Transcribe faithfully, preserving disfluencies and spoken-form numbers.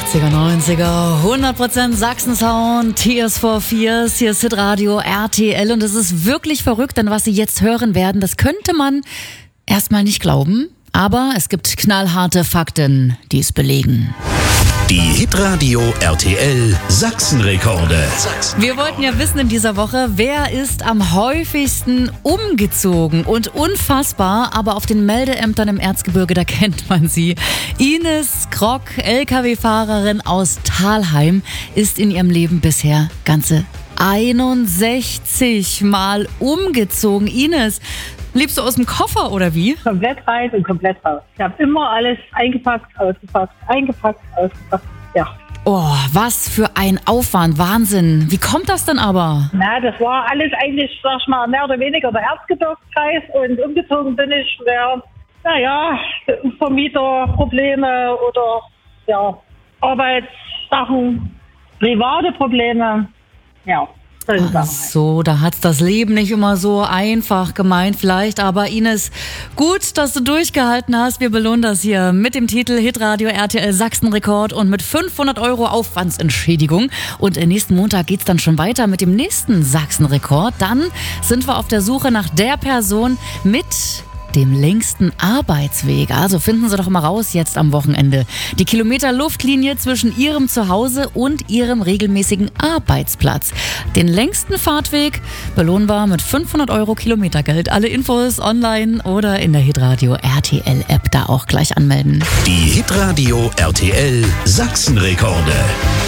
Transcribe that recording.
achtziger, neunziger, hundert Prozent Sachsen-Sound, Tears for Fears, hier ist Hitradio R T L und es ist wirklich verrückt, denn was Sie jetzt hören werden, das könnte man erstmal nicht glauben, aber es gibt knallharte Fakten, die es belegen. Die Hitradio R T L Sachsenrekorde. Wir wollten ja wissen in dieser Woche, wer ist am häufigsten umgezogen und unfassbar, aber auf den Meldeämtern im Erzgebirge, da kennt man sie. Ines Krock, L K W-Fahrerin aus Thalheim, ist in ihrem Leben bisher ganze einundsechzig Mal umgezogen. Ines, lebst du aus dem Koffer oder wie? Komplett rein und komplett raus. Ich habe immer alles eingepackt, ausgepackt, eingepackt, ausgepackt. Ja. Oh, was für ein Aufwand. Wahnsinn. Wie kommt das denn aber? Na, das war alles eigentlich, sag ich mal, mehr oder weniger der Erzgebirgskreis und umgezogen bin ich, wer, naja, Vermieterprobleme oder ja, Arbeitssachen, private Probleme, ja. Ach so, da hat's das Leben nicht immer so einfach gemeint vielleicht, aber Ines, gut, dass du durchgehalten hast. Wir belohnen das hier mit dem Titel Hitradio R T L Sachsenrekord und mit fünfhundert Euro Aufwandsentschädigung. Und nächsten Montag geht's dann schon weiter mit dem nächsten Sachsenrekord. Dann sind wir auf der Suche nach der Person mit dem längsten Arbeitsweg. Also finden Sie doch mal raus jetzt am Wochenende. Die Kilometer Luftlinie zwischen Ihrem Zuhause und Ihrem regelmäßigen Arbeitsplatz. Den längsten Fahrtweg belohnen wir mit fünfhundert Euro Kilometergeld. Alle Infos online oder in der Hitradio R T L App da auch gleich anmelden. Die Hitradio R T L Sachsenrekorde.